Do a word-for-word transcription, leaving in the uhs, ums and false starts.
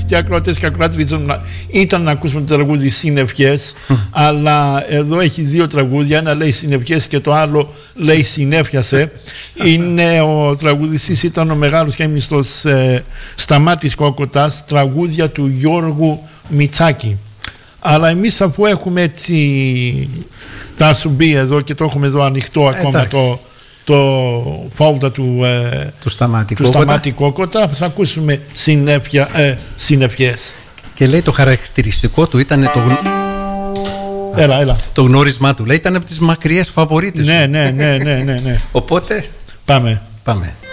αγαπητοί ακροατές και ακροάτριες, ήταν να ακούσουμε το τραγούδι Συννεφιές, αλλά εδώ έχει δύο τραγούδια. Ένα λέει Συννεφιές και το άλλο λέει Συνέφιασε. Είναι ο τραγουδιστής, ήταν ο μεγάλος και έμιστος ε, Σταμάτης Κόκοτας, τραγούδια του Γιώργου Μητσάκη. Αλλά εμείς, αφού έχουμε έτσι τα σουμπί εδώ και το έχουμε εδώ ανοιχτό ακόμα, το, το φόλτα του, ε, του Σταμάτη του Σταμάτη Κόκοτα, θα ακούσουμε συνέφια, ε, συννεφιές. Και λέει το χαρακτηριστικό του ήταν το, γνω... έλα, έλα. το γνώρισμά του. Λέει ήταν από τις μακριές φαβορίτες. Ναι, ναι, ναι, ναι, ναι, ναι. Οπότε πάμε. Πάμε.